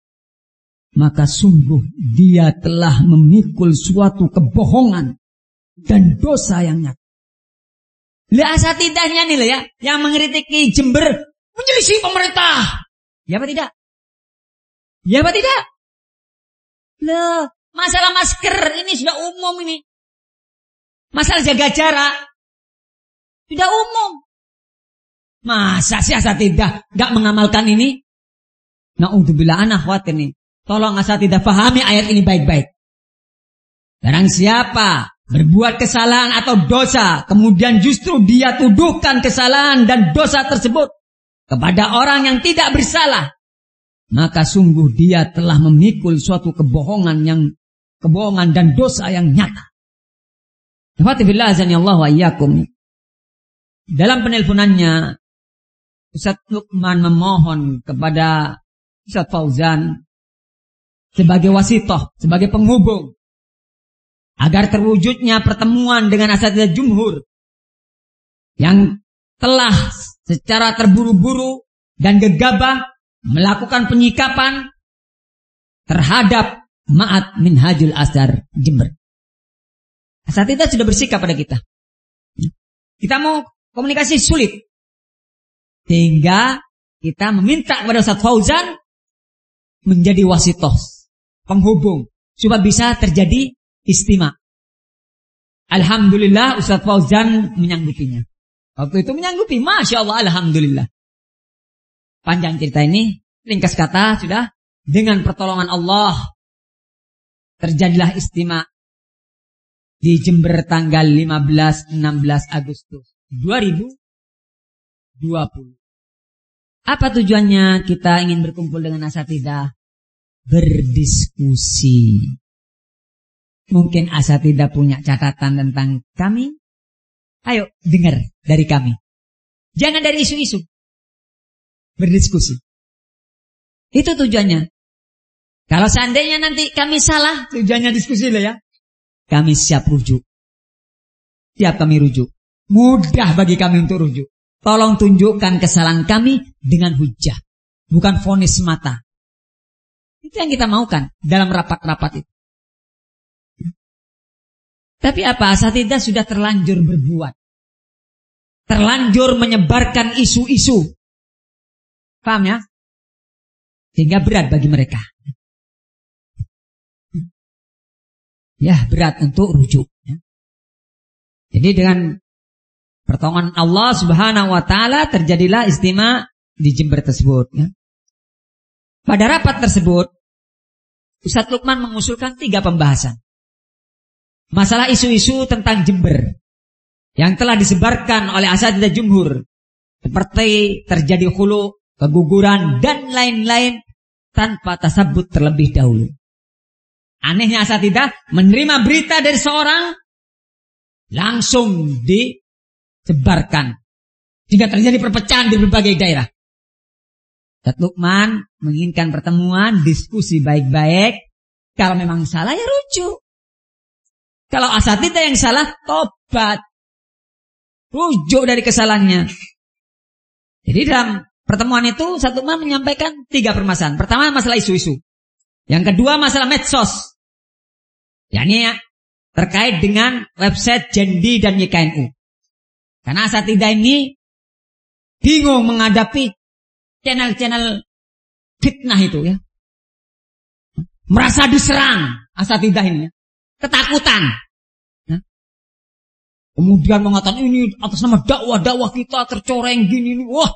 maka sungguh dia telah memikul suatu kebohongan dan dosa yang nyata. Lihat asatidahnya nih lah ya, yang mengkritiki Jember menyelisih pemerintah. Ya apa tidak? Ya apa tidak? Loh, masalah masker ini sudah umum ini. Masalah jaga jarak sudah umum. Masa sih asatidah gak mengamalkan ini? Na'udzubillah, anak khawatir nih. Tolong asatidah pahami ayat ini baik-baik. Barang siapa berbuat kesalahan atau dosa, kemudian justru dia tuduhkan kesalahan dan dosa tersebut kepada orang yang tidak bersalah, maka sungguh dia telah memikul suatu kebohongan yang kebohongan dan dosa yang nyata. Alhamdulillah azanillahu wa iyyakum. Dalam penelponannya, Ustaz Lukman memohon kepada Ustaz Fauzan sebagai wasitoh, sebagai penghubung, agar terwujudnya pertemuan dengan asatidzah jumhur yang telah secara terburu-buru dan gegabah melakukan penyikapan terhadap Ma'had Minhajul Azhar Jember. Asatidzah sudah bersikap pada kita. Kita mau komunikasi sulit, sehingga kita meminta kepada Ustaz Fauzan menjadi wasitoh, penghubung, supaya bisa terjadi istima. Alhamdulillah Ustaz Fauzan menyanggupinya. Waktu itu menyanggupi, Masya Allah, Alhamdulillah. Panjang cerita ini, ringkas kata sudah, dengan pertolongan Allah terjadilah istima di Jember tanggal lima belas enam belas Agustus dua ribu dua puluh. Apa tujuannya kita ingin berkumpul dengan asatidzah? Berdiskusi. Mungkin asatidzah punya catatan tentang kami. Ayo dengar dari kami. Jangan dari isu-isu. Berdiskusi. Itu tujuannya. Kalau seandainya nanti kami salah, tujuannya diskusi lah ya, kami siap rujuk. Siap kami rujuk. Mudah bagi kami untuk rujuk. Tolong tunjukkan kesalahan kami dengan hujah. bukan vonis semata. Itu yang kita maukan dalam rapat-rapat itu. Tapi apa? Asatidzah sudah terlanjur berbuat. Terlanjur menyebarkan isu-isu. Paham ya? Sehingga berat bagi mereka. Ya, berat untuk rujuk. Jadi dengan pertolongan Allah Subhanahu wa taala terjadilah istimewa di Jember tersebut. Pada rapat tersebut, Ustadz Lukman mengusulkan tiga pembahasan. Masalah isu-isu tentang Jember yang telah disebarkan oleh asatidzah jumhur, seperti terjadi khulu, keguguran, dan lain-lain tanpa tasabbut terlebih dahulu. Anehnya asatidzah menerima berita dari seorang, langsung disebarkan, sehingga terjadi perpecahan di berbagai daerah. Ustadz Lukman menginginkan pertemuan, diskusi baik-baik. Kalau memang salah ya rujuk. Kalau asatidzah yang salah, tobat. Rujuk dari kesalahannya. Jadi dalam pertemuan itu Ustadz Lukman menyampaikan tiga permasalahan. Pertama masalah isu-isu. Yang kedua masalah medsos. Yakni ya, terkait dengan website Jendi dan Y K N U. Karena asatidzah ini bingung menghadapi channel-channel fitnah itu ya. Merasa diserang asatidzah ini ya. Ketakutan. Ya. Kemudian mengatakan ini atas nama dakwah-dakwah kita tercoreng gini. Wah.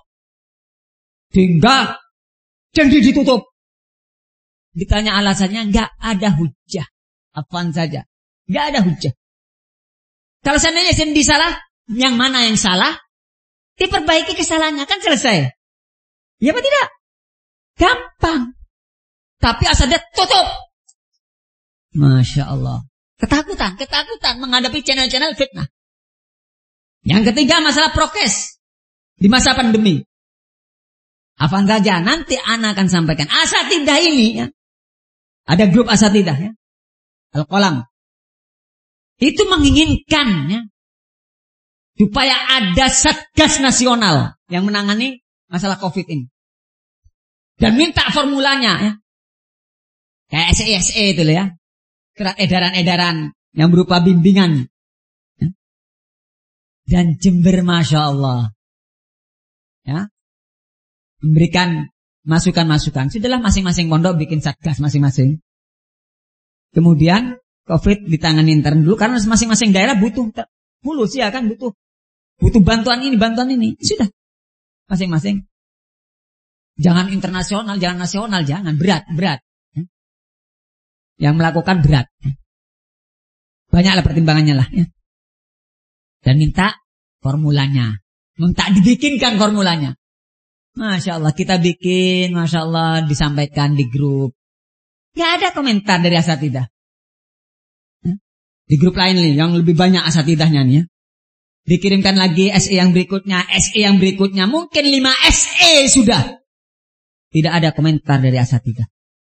Sehingga Jendi ditutup. Ditanya alasannya, enggak ada hujah. Apaan saja. Enggak ada hujah. Kalau seandainya Jendi salah, yang mana yang salah? Diperbaiki kesalahannya, kan selesai. Ya apa tidak? Gampang. Tapi asatidzah tutup. Masya Allah. Ketakutan, ketakutan menghadapi channel-channel fitnah. Yang ketiga masalah prokes di masa pandemi. Apaan saja, nanti ana akan sampaikan. Asatidzah ini ya. Ada grup asatidzah ya. Al-Qalam. Itu menginginkan ya, supaya ada satgas nasional yang menangani masalah Covid ini. Dan minta formulanya ya. Kayak S E S E itu loh ya. Edaran-edaran yang berupa bimbingan. Ya. Dan Jember Masya Allah. Ya. Memberikan masukan-masukan. Sudahlah masing-masing pondok bikin satgas masing-masing. Kemudian Covid ditangani intern dulu. Karena masing-masing daerah butuh. Mulus ya kan butuh. Butuh bantuan ini, bantuan ini. Sudah. Masing-masing. Jangan internasional, jangan nasional, jangan. Berat, berat. Yang melakukan berat. Banyaklah pertimbangannya lah. Ya. Dan minta formulanya. Minta dibikinkan formulanya. Masya Allah, kita bikin, Masya Allah, disampaikan di grup. Gak ada komentar dari asatidzah. Ya. Di grup lain nih, yang lebih banyak asatidahnya nih ya. Dikirimkan lagi S E yang berikutnya, S E yang berikutnya. Mungkin lima S E sudah. Tidak ada komentar dari asatidzah.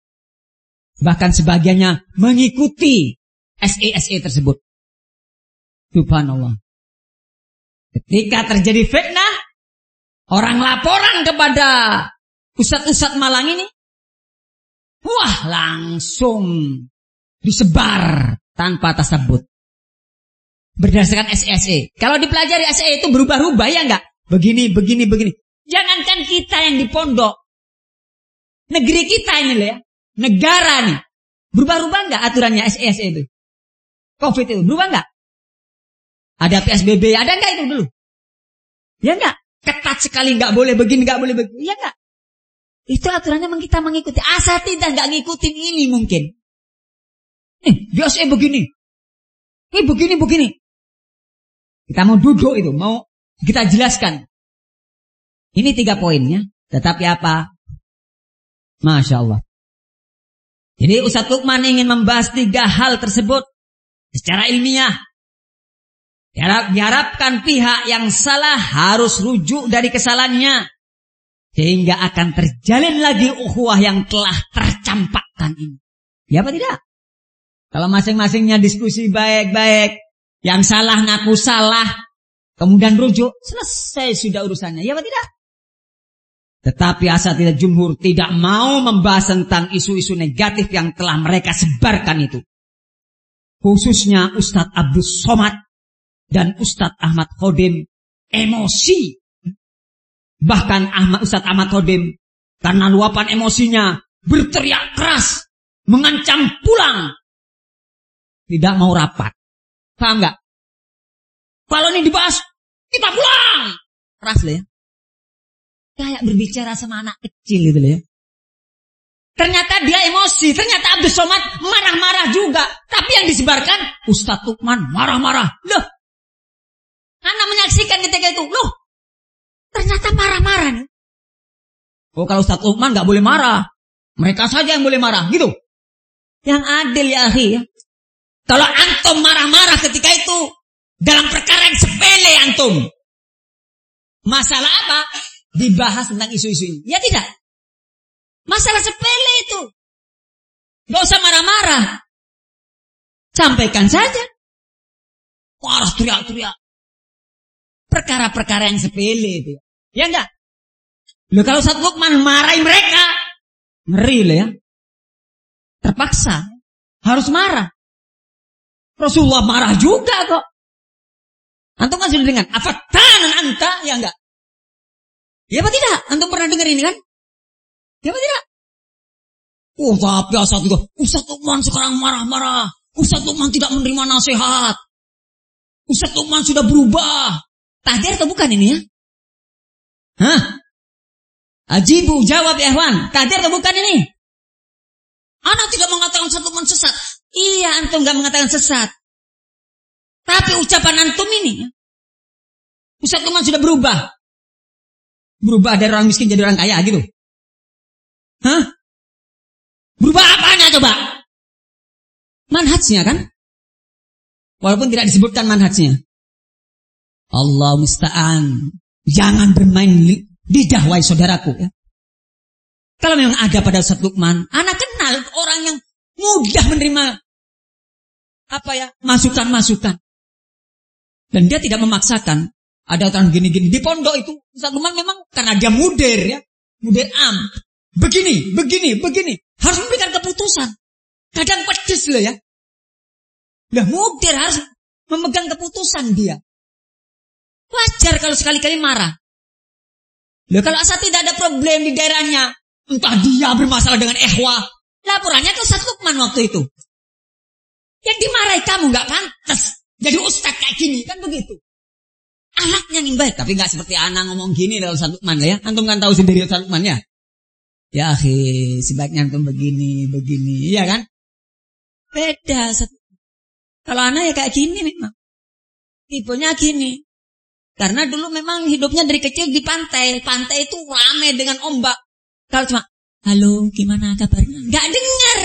Bahkan sebagiannya mengikuti S E S E tersebut. Subhanallah. Ketika terjadi fitnah, orang laporan kepada ustadz-ustadz Malang ini, wah langsung disebar tanpa tasabbut. Berdasarkan S E S E. Kalau dipelajari S E itu berubah-ubah ya enggak? Begini, begini, begini. Jangankan kita yang di pondok. Negeri kita ini loh ya. Negara nih. Berubah-ubah enggak aturannya S E S E itu? Covid itu berubah enggak? Ada P S B B, ada enggak itu dulu? Ya enggak? Ketat sekali, enggak boleh begini, enggak boleh begini. Ya enggak? Itu aturannya memang kita mengikuti. Asatidzah enggak ngikutin ini mungkin. Eh, biasa begini. Eh, begini, begini. Kita mau duduk itu, mau kita jelaskan. Ini tiga poinnya. Tetapi apa? Masya Allah. Jadi Ustadz Lukman ingin membahas tiga hal tersebut secara ilmiah. Diharapkan pihak yang salah harus rujuk dari kesalahannya. Sehingga akan terjalin lagi ukhuwah yang telah tercampakkan ini. Ya apa tidak? Kalau masing-masingnya diskusi baik-baik. Yang salah ngaku salah. Kemudian rujuk. Selesai sudah urusannya. Ya apa tidak? Tetapi asatidzah jumhur tidak mau membahas tentang isu-isu negatif yang telah mereka sebarkan itu. Khususnya Ustadz Abdul Somad dan Ustadz Ahmad Khodim emosi. Bahkan Ahmad Ustadz Ahmad Khodim karena luapan emosinya berteriak keras, mengancam pulang. Tidak mau rapat. Paham gak? Kalau ini dibahas, kita pulang. Keras loh ya. Kayak berbicara sama anak kecil gitu loh ya. Ternyata dia emosi. Ternyata Abdul Somad marah-marah juga. Tapi yang disebarkan Ustadz Lukman marah-marah. Loh. Anak menyaksikan ketika itu. Loh. Ternyata marah-marah nih. Oh kalau Ustadz Lukman gak boleh marah. Mereka saja yang boleh marah. Gitu. Yang adil ya akhi ya. Kalau antum marah-marah ketika itu. Dalam perkara yang sepele antum. Masalah apa? Dibahas tentang isu-isu ini. Ya tidak. Masalah sepele itu. Gak usah marah-marah. Sampaikan saja. Marah teriak-teriak. Perkara-perkara yang sepele itu. Ya enggak? Loh kalau Ustadz Lukman marahin mereka. Ngeri loh ya. Terpaksa. Harus marah. Rasulullah marah juga kok. Antum kan sudah dengar. Afatanan anta. Ya enggak? Ya apa tidak? Antum pernah dengar ini kan? Ya apa tidak? Oh tapi Ustadz juga. Ustadz Lukman sekarang marah-marah. Ustadz Lukman tidak menerima nasihat. Ustadz Lukman sudah berubah. Tahdir atau bukan ini ya? Hah? Ajibu jawab ya Ikhwan. Tahdir atau bukan ini? Anak tidak mengatakan Ustadz Lukman sesat. Iya antum gak mengatakan sesat. Tapi ucapan antum ini. Ustadz Lukman sudah berubah. Berubah dari orang miskin jadi orang kaya gitu. Hah? Berubah apanya coba? Manhajnya kan? Walaupun tidak disebutkan manhajnya. Allah musta'an. Jangan bermain lidah wahai saudaraku ya. Kalau memang ada pada Ustadz Lukman, anak kenal orang yang mudah menerima apa ya? Masukan-masukan. Dan dia tidak memaksakan. Ada orang gini-gini di pondok itu Ustadz Lukman memang karena dia mudir ya, mudir am. Begini, begini, begini. Harus memberikan keputusan. Kadang pedes loh ya. Lah mudir harus memegang keputusan dia. Wajar kalau sekali-kali marah. Loh kalau asal tidak ada problem di daerahnya, entah dia bermasalah dengan ikhwah, laporannya ke Ustadz Lukman waktu itu. Yang dimarahi kamu nggak pantas. Jadi ustadz kayak gini kan begitu. Anaknya yang baik, tapi nggak seperti anak ngomong gini kalau Ustadz Lukman ya. Antum kan tahu sendiri Ustadz Lukman ya. Ya akhi, sebaiknya antum begini, begini, iya kan? Beda. Kalau anak ya kayak gini memang. Tipenya gini. Karena dulu memang hidupnya dari kecil di pantai. Pantai itu ramai dengan ombak. Kalau cuma, halo gimana kabarnya? Nggak dengar.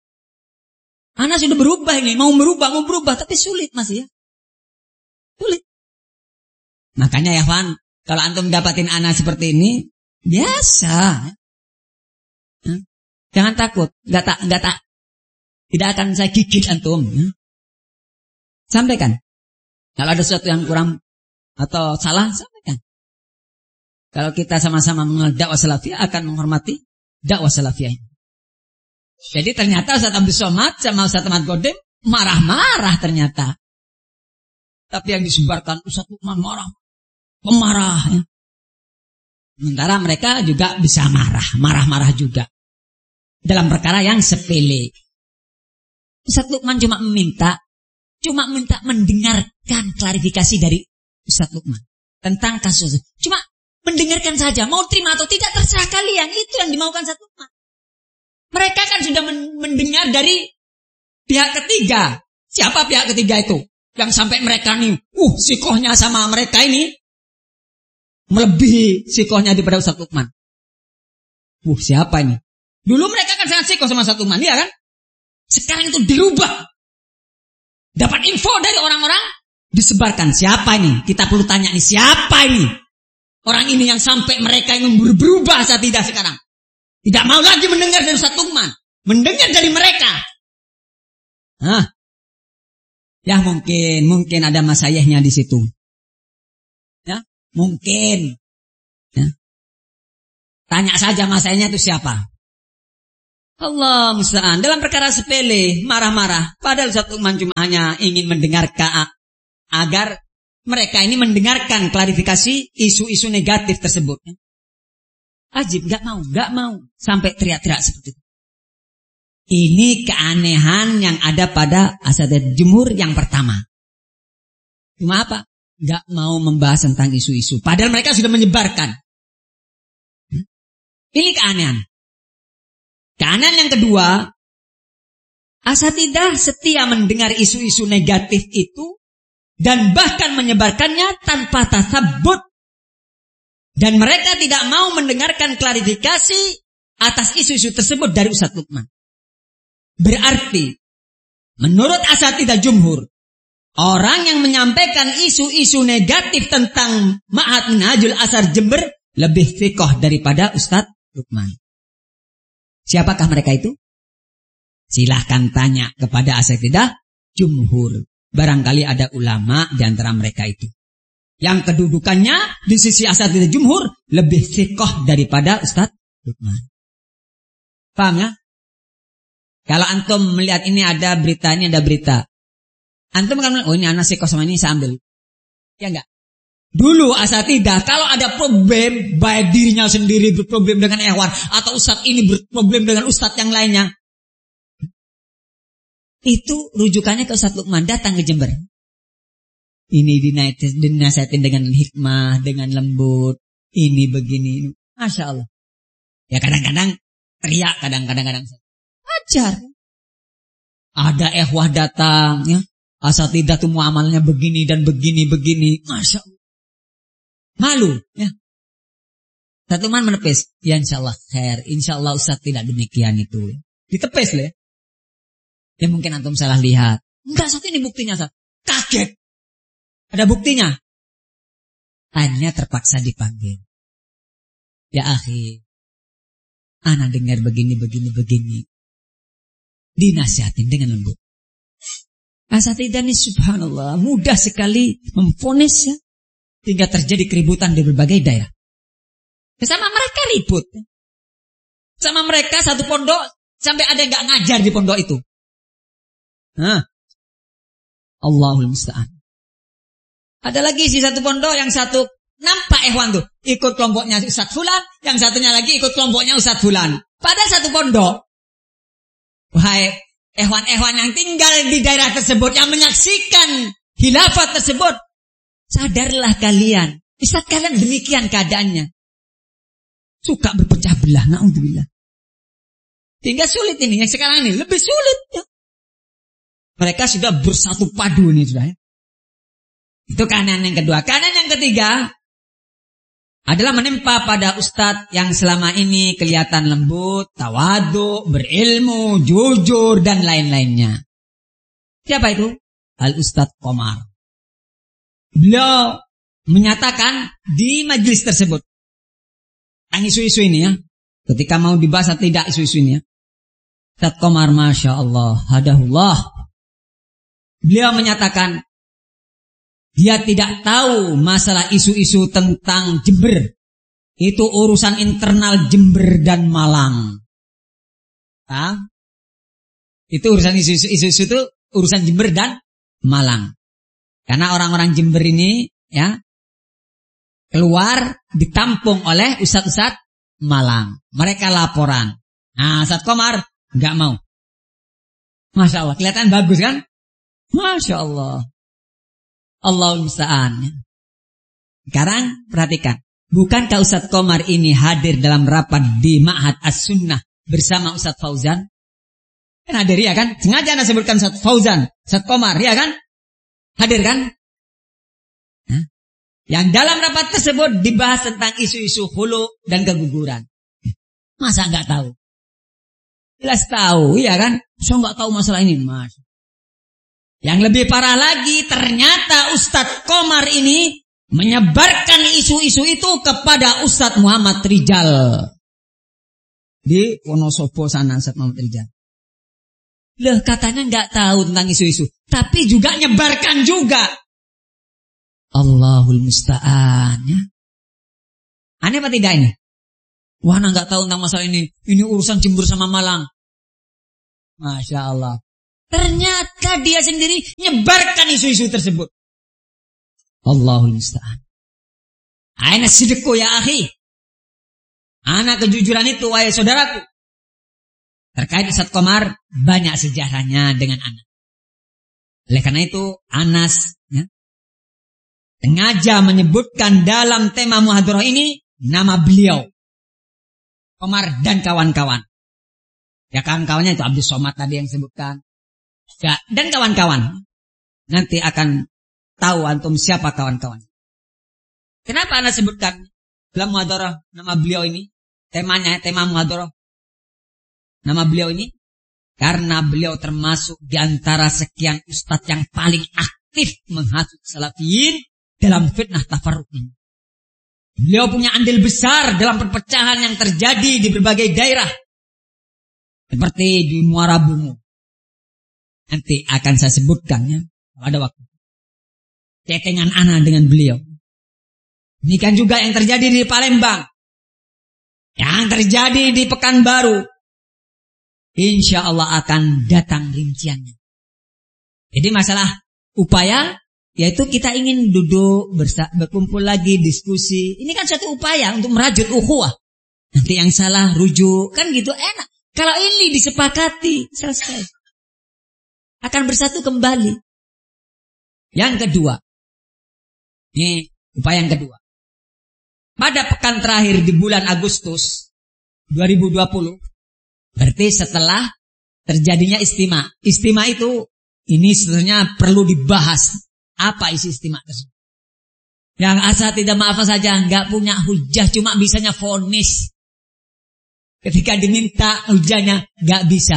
Anak sudah berubah ini, mau berubah, mau berubah, tapi sulit masih ya. Sulit. Makanya ya Fan, kalau antum dapatin anak seperti ini, biasa. Ya. Jangan takut, nggak tak, nggak tak, tidak akan saya gigit antum. Ya. Sampaikan. Kalau ada sesuatu yang kurang atau salah, sampaikan. Kalau kita sama-sama mengenal dakwah salafiyah, akan menghormati dakwah salafiyah ini. Jadi ternyata Ustadz Abdul Somad sama Ustadz Ahmad Khodim marah-marah ternyata. Tapi yang disebarkan Ustadz Lukman marah. Pemarah ya. Sementara mereka juga bisa marah, marah-marah juga dalam perkara yang sepele. Ustadz Lukman cuma meminta, cuma minta mendengarkan klarifikasi dari Ustadz Lukman tentang kasus. Cuma mendengarkan saja, mau terima atau tidak terserah kalian. Itu yang dimaukan Ustadz Lukman. Mereka kan sudah mendengar dari pihak ketiga. Siapa pihak ketiga itu? Yang sampai mereka nih, uh sikohnya sama mereka ini melebihi sikohnya daripada Ustadz Lukman. Uh siapa ini? Dulu mereka kan sangat sikoh sama Ustadz Lukman, ya kan? Sekarang itu dirubah. Dapat info dari orang-orang, disebarkan. Siapa ini? Kita perlu tanya nih, siapa ini? Orang ini yang sampai mereka yang berubah saat tidak sekarang. Tidak mau lagi mendengar dari Ustadz Lukman. Mendengar dari mereka. Hah? Ya mungkin, mungkin ada masayahnya di situ. Ya, mungkin. Ya. Tanya saja masanya itu siapa. Allah musta'an. Dalam perkara sepele, marah-marah. Padahal Ustaz Lukman cuma hanya ingin mendengarkan agar mereka ini mendengarkan klarifikasi isu-isu negatif tersebut. Ajib, gak mau, gak mau. Sampai teriak-teriak seperti itu. Ini keanehan yang ada pada asatidz jumhur yang pertama. Cuma apa? Gak mau membahas tentang isu-isu. Padahal mereka sudah menyebarkan. Ini keanehan. Keanehan yang kedua, asatidzah setia mendengar isu-isu negatif itu dan bahkan menyebarkannya tanpa tasabbut. Dan mereka tidak mau mendengarkan klarifikasi atas isu-isu tersebut dari Ustaz Lukman. Berarti, menurut asatidzah jumhur, orang yang menyampaikan isu-isu negatif tentang Ma'had Minhajul Athar Jember lebih fiqh daripada Ustaz Lukman. Siapakah mereka itu? Silahkan tanya kepada asatidzah jumhur. Barangkali ada ulama di antara mereka itu. Yang kedudukannya di sisi asatidzah jumhur lebih fiqh daripada Ustaz Lukman. Paham ya? Kalau antum melihat ini ada berita, ini ada berita. Antum akan melihat, oh ini anak fiqh sama ini saya ambil. Ya enggak? Dulu asatidzah kalau ada problem, baik dirinya sendiri berproblem dengan ikhwan atau ustadz ini berproblem dengan ustadz yang lainnya, itu rujukannya ke Ustaz Lukman, datang ke Jember. Ini dinasihatin dengan hikmah, dengan lembut, ini begini, Masya Allah. Ya kadang-kadang teriak, kadang-kadang kadang ajar. Ada ikhwah datang, ya asatidzah itu muamalnya begini dan begini begini, Masya Allah. Malu, ya. Ustaz Lukman menepis, ya insyaallah khair, insyaallah Ustaz tidak demikian itu. Ditepis loh ya. Ya mungkin antum salah lihat. Enggak, Ustaz ini buktinya, Ustaz. Kaget. Ada buktinya. Akhirnya terpaksa dipanggil. Ya akhi, ana dengar begini, begini, begini. Dinasihatin dengan lembut. Asatidzah ini subhanallah mudah sekali memvonis ya. Hingga terjadi keributan di berbagai daerah. Sama mereka ribut. Sama mereka satu pondok, sampai ada yang gak ngajar di pondok itu. Hah. Allahul musta'an. Ada lagi si satu pondok, yang satu nampak ikhwan tuh. Ikut kelompoknya Ustaz Fulan, yang satunya lagi ikut kelompoknya Ustaz Fulan. Pada satu pondok. Wahai ikhwan-ikhwan yang tinggal di daerah tersebut, yang menyaksikan khilafat tersebut. Sadarlah kalian, bisa kalian demikian keadaannya. Suka berpecah belah, na'udzubillah. Hingga sulit ini, yang sekarang ini lebih sulit ya. Mereka sudah bersatu padu ini sudah ya. Itu kanan yang kedua. Kanan yang ketiga adalah menimpa pada ustadz yang selama ini kelihatan lembut, tawadhu, berilmu, jujur dan lain-lainnya. Siapa itu? Al-Ustadz Qomar. Beliau menyatakan di majelis tersebut, yang isu-isu ini ya, ketika mau dibahas atau tidak isu-isu ini ya, Ustadz Qomar Masya Allah, hadahullah, beliau menyatakan dia tidak tahu masalah isu-isu tentang Jember. Itu urusan internal Jember dan Malang. Nah, itu urusan isu-isu itu urusan Jember dan Malang. Karena orang-orang Jember ini ya keluar ditampung oleh ustadz-ustadz Malang. Mereka laporan. Nah, Ustadz Qomar nggak mau. Masya Allah, kelihatan bagus kan? Masya Allah. Allahul musta'an. Sekarang perhatikan. Bukankah Ustadz Qomar ini hadir dalam rapat di Ma'had As-Sunnah bersama Ustadz Fauzan? Kan hadir ya kan? Sengaja anda sebutkan Ustadz Fauzan, Ustadz Qomar ya kan? Hadir kan? Nah, yang dalam rapat tersebut dibahas tentang isu-isu hulu dan keguguran. Masa nggak tahu? Jelas tahu, ya kan? Saya nggak tahu masalah ini, Mas. Yang lebih parah lagi, ternyata Ustadz Qomar ini menyebarkan isu-isu itu kepada Ustadz Muhammad Rijal di Wonosobo sana, Ustadz Muhammad Rijal. Loh, katanya nggak tahu tentang isu-isu, tapi juga nyebarkan juga. Allahul musta'an ya. Aneh apa tidak ini? Wah, anak nggak tahu tentang masalah ini. Ini urusan Jember sama Malang. Masya Allah. Ternyata dia sendiri nyebarkan isu-isu tersebut. Allahul musta'an. Aina sidqu ya akhi. Anak kejujuran itu, wahai saudaraku. Terkait Ustaz Komar, banyak sejarahnya dengan anak. Oleh karena itu, Anas ya, sengaja menyebutkan dalam tema muhadarah ini nama beliau, Komar dan kawan-kawan. Ya, kawan-kawannya itu Abdus Somad tadi yang disebutkan. Ya, dan kawan-kawan. Nanti akan tahu antum siapa kawan-kawan. Kenapa Anas sebutkan dalam muhadarah nama beliau ini? Temanya, tema muhadarah. Nama beliau ini karena beliau termasuk di antara sekian ustadz yang paling aktif menghasut salafiyin dalam fitnah tafarruq ini. Beliau punya andil besar dalam perpecahan yang terjadi di berbagai daerah. Seperti di Muara Bungu. Nanti akan saya sebutkannya pada waktu. Cetengan ana dengan beliau. Demikian juga yang terjadi di Palembang. Yang terjadi di Pekanbaru. Insya Allah akan datang rinciannya. Jadi masalah upaya, yaitu kita ingin duduk, bersa- berkumpul lagi, diskusi. Ini kan satu upaya untuk merajut ukhuwah. Nanti yang salah rujuk, kan gitu enak. Kalau ini disepakati, selesai. Akan bersatu kembali. Yang kedua. Ini upaya yang kedua. Pada pekan terakhir di bulan Agustus dua ribu dua puluh. Berarti setelah terjadinya istima. Istima itu, ini sebenarnya perlu dibahas. Apa isi istima tersebut? Yang asal tidak maaf saja, nggak punya hujah, cuma bisanya vonis. Ketika diminta hujahnya, nggak bisa.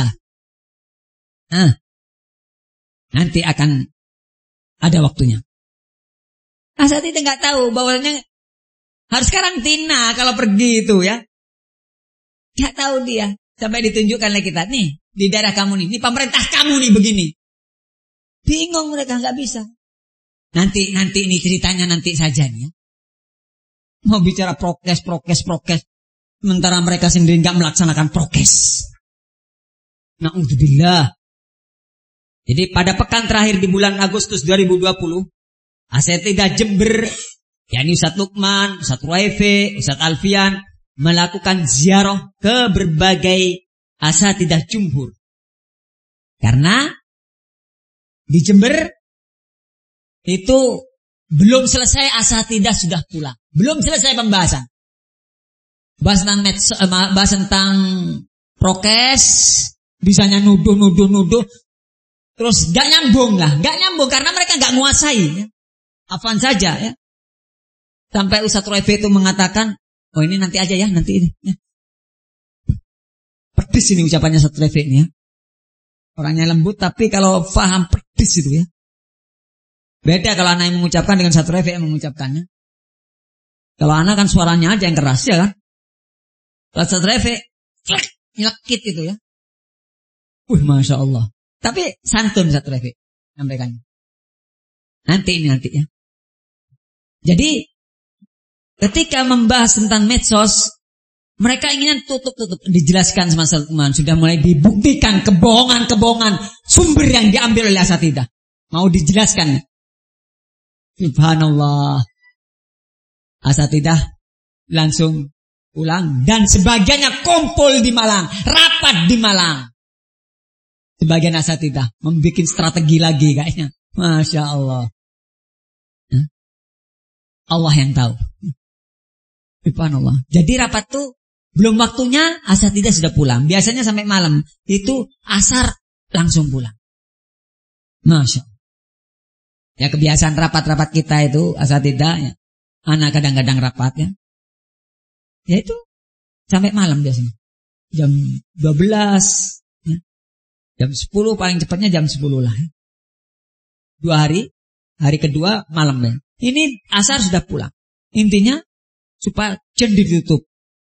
Nah, nanti akan ada waktunya. Asal tidak nggak tahu bahwanya harus karantina kalau pergi itu ya. Nggak tahu dia. Sampai ditunjukkan oleh kita, nih, di daerah kamu nih, ini pemerintah kamu nih begini. Bingung mereka, nggak bisa. Nanti, nanti ini ceritanya nanti saja nih ya. Mau bicara prokes, prokes, prokes. Sementara mereka sendiri nggak melaksanakan prokes. Na'udzubillah. Jadi pada pekan terakhir di bulan Agustus dua ribu dua puluh, Asatidzah Jember, yakni Ustaz Lukman, Ustaz Ruaife, Ustaz Alfian, melakukan ziarah ke berbagai asatidzah jumhur. Karena di Jember itu belum selesai asatidzah sudah pulang. Belum selesai pembahasan. Bahas tentang, medso, bahas tentang prokes, bisanya nuduh-nuduh-nuduh. Terus gak nyambung lah. Gak nyambung karena mereka gak menguasai. Ya. Afan saja ya. Sampai Ustaz Ruaife itu mengatakan, oh ini nanti aja ya, nanti ini. Ya. Pedis ini ucapannya Ustaz Ruaife ini ya. Orangnya lembut tapi kalau paham pedis itu ya. Beda kalau anak yang mengucapkan dengan Ustaz Ruaife yang mengucapkannya. Kalau anak kan suaranya aja yang keras ya kan. Kalau Ustaz Ruaife, nyelekit itu ya. Wih, Masya Allah. Tapi santun Ustaz Ruaife sampaikannya. Nanti ini nanti ya. Jadi ketika membahas tentang medsos, mereka ingin tutup-tutup, dijelaskan sama teman, sudah mulai dibuktikan kebohongan-kebohongan sumber yang diambil oleh asatidzah. Mau dijelaskan. Subhanallah. Asatidzah langsung pulang dan sebagiannya kumpul di Malang, rapat di Malang. Sebagian asatidzah membuat strategi lagi kayaknya. Masya Allah. Allah yang tahu. Subhanallah. Jadi rapat tuh belum waktunya asatidzah sudah pulang. Biasanya sampai malam. Itu asar langsung pulang. Masya Allah. Ya kebiasaan rapat-rapat kita itu asatidzah ya. Anak kadang-kadang rapat ya. Ya itu sampai malam biasanya. Jam dua belas ya. Jam sepuluh paling cepatnya jam sepuluh lah ya. Dua hari. Hari kedua malam ya. Ini asar sudah pulang. Intinya supaya jen ditutup.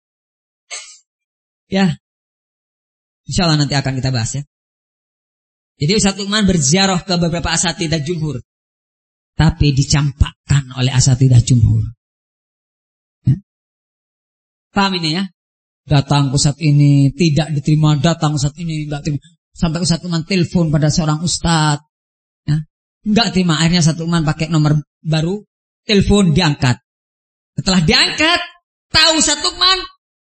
Ya. Insyaallah nanti akan kita bahas ya. Jadi Ustaz Lukman berziarah ke beberapa asatidzah jumhur. Tapi dicampakkan oleh asatidzah jumhur. Ya. Paham ini ya? datang Ustaz ini, tidak diterima, datang Ustaz ini, enggak terima. Sampai Ustaz Lukman telepon pada seorang ustaz, ya, enggak terima. Akhirnya Ustaz Lukman pakai nomor baru, telepon diangkat. Setelah diangkat, tahu Ustaz Lukman,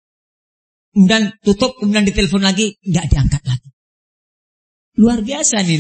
kemudian tutup, kemudian ditelepon lagi, enggak diangkat lagi. Luar biasa nih.